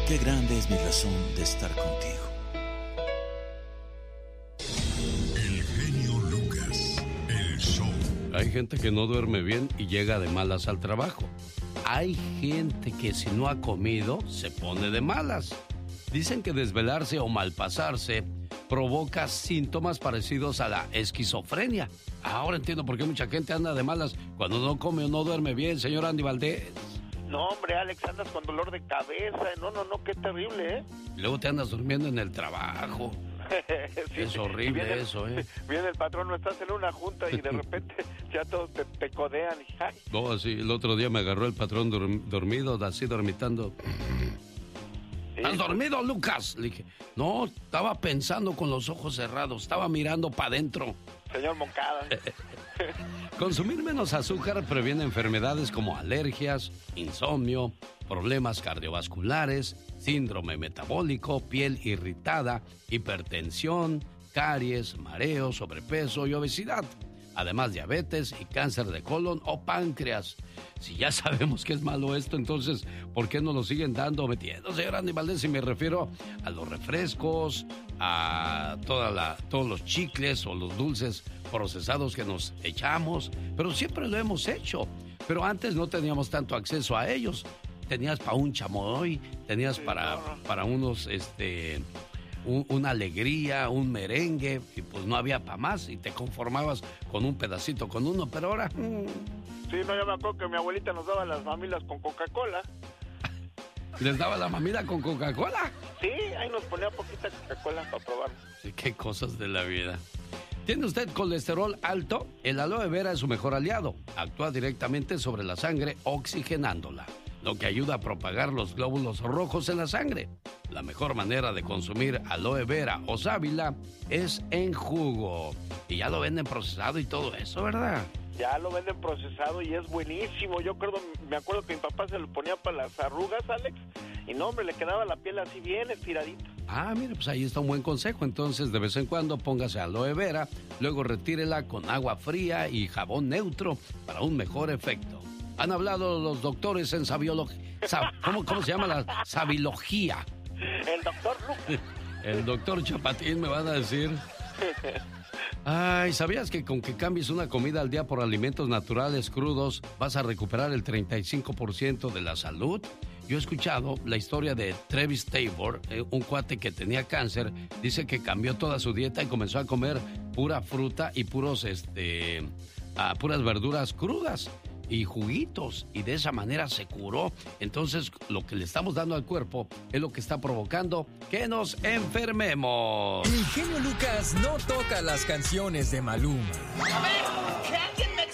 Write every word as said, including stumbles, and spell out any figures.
qué grande es mi razón de estar contigo. El genio Lucas, el show. Hay gente que no duerme bien y llega de malas al trabajo. Hay gente que si no ha comido se pone de malas. Dicen que desvelarse o malpasarse provoca síntomas parecidos a la esquizofrenia. Ahora entiendo por qué mucha gente anda de malas cuando no come o no duerme bien, señor Andy Valdés. No, hombre, Alex, andas con dolor de cabeza. No, no, no, qué terrible, ¿eh? Y luego te andas durmiendo en el trabajo. Sí, es horrible viene, eso, ¿eh? Viene el patrón, no estás en una junta y de repente ya todos te, te codean. Y, ay. No, así, el otro día me agarró el patrón dorm, dormido, así dormitando. Sí. ¿Has dormido, Lucas? Le dije, no, estaba pensando con los ojos cerrados, estaba mirando para adentro. Señor Moncada. Consumir menos azúcar previene enfermedades como alergias, insomnio, problemas cardiovasculares, síndrome metabólico, piel irritada, hipertensión, caries, mareo, sobrepeso y obesidad. Además, diabetes y cáncer de colon o páncreas. Si ya sabemos que es malo esto, entonces, ¿por qué no lo siguen dando, metiendo, señor Andy Valdés? Y me refiero a los refrescos, a toda la, todos los chicles o los dulces procesados que nos echamos. Pero siempre lo hemos hecho. Pero antes no teníamos tanto acceso a ellos. Tenías para un chamoy, tenías para, para unos, este... Un, una alegría, un merengue, y pues no había para más y te conformabas con un pedacito, con uno, pero ahora... Mmm. Sí, no, yo me acuerdo que mi abuelita nos daba las mamilas con Coca-Cola. ¿Les daba la mamila con Coca-Cola? Sí, ahí nos ponía poquita Coca-Cola para probar. Sí, qué cosas de la vida. ¿Tiene usted colesterol alto? El aloe vera es su mejor aliado. Actúa directamente sobre la sangre oxigenándola, lo que ayuda a propagar los glóbulos rojos en la sangre. La mejor manera de consumir aloe vera o sábila es en jugo. Y ya lo venden procesado y todo eso, ¿verdad? Ya lo venden procesado y es buenísimo. Yo creo, me acuerdo que mi papá se lo ponía para las arrugas, Alex, y no, hombre, le quedaba la piel así bien estiradita. Ah, mire, pues ahí está un buen consejo. Entonces, de vez en cuando póngase aloe vera, luego retírela con agua fría y jabón neutro para un mejor efecto. Han hablado los doctores en sabiología. ¿Cómo, ¿Cómo se llama la sabilogía? El doctor Lucas. El doctor Chapatín, me van a decir. Ay, ¿sabías que con que cambies una comida al día por alimentos naturales crudos vas a recuperar el treinta y cinco por ciento de la salud? Yo he escuchado la historia de Travis Tabor, eh, un cuate que tenía cáncer. Dice que cambió toda su dieta y comenzó a comer pura fruta y puros, este, ah, puras verduras crudas y juguitos, y de esa manera se curó. Entonces, lo que le estamos dando al cuerpo es lo que está provocando que nos enfermemos. El genio Lucas no toca las canciones de Maluma. A ver, que alguien me